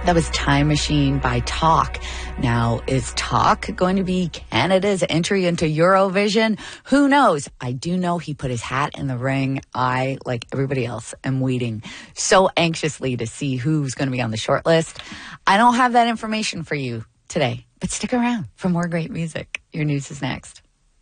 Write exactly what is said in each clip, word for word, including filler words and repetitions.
That was Time Machine by Talk. Now, is Talk going to be Canada's entry into Eurovision? Who knows? I do know he put his hat in the ring. I, like everybody else, am waiting so anxiously to see who's going to be on the short list. I don't have that information for you today, but stick around for more great music. Your news is next.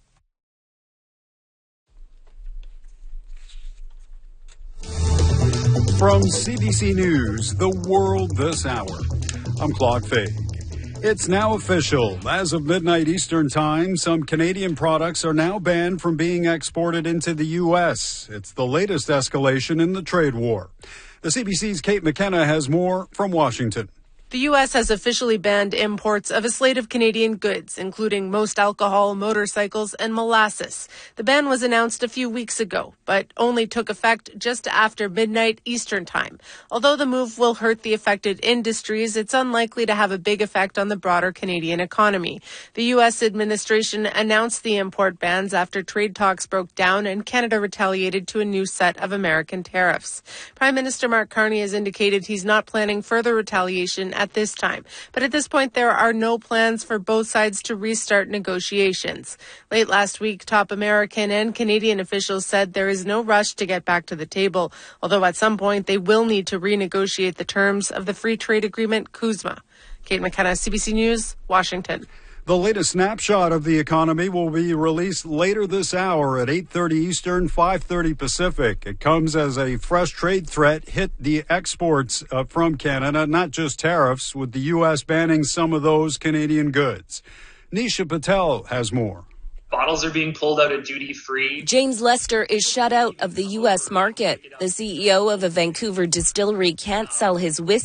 From C B C News, The World This Hour, I'm Claude Fay. It's now official. As of midnight Eastern Time, some Canadian products are now banned from being exported into the U S. It's the latest escalation in the trade war. The C B C's Kate McKenna has more from Washington. The U S has officially banned imports of a slate of Canadian goods, including most alcohol, motorcycles, and molasses. The ban was announced a few weeks ago, but only took effect just after midnight Eastern Time. Although the move will hurt the affected industries, it's unlikely to have a big effect on the broader Canadian economy. The U S administration announced the import bans after trade talks broke down and Canada retaliated to a new set of American tariffs. Prime Minister Mark Carney has indicated he's not planning further retaliation at this time. But at this point, there are no plans for both sides to restart negotiations. Late last week, top American and Canadian officials said there is no rush to get back to the table, although at some point they will need to renegotiate the terms of the free trade agreement, C U S M A. Kate McKenna, C B C News, Washington. The latest snapshot of the economy will be released later this hour at eight thirty Eastern, five thirty Pacific. It comes as a fresh trade threat hit the exports uh, from Canada, not just tariffs, with the U S banning some of those Canadian goods. Nisha Patel has more. Bottles are being pulled out of duty-free. James Lester is shut out of the U S market. The C E O of a Vancouver distillery can't sell his whiskey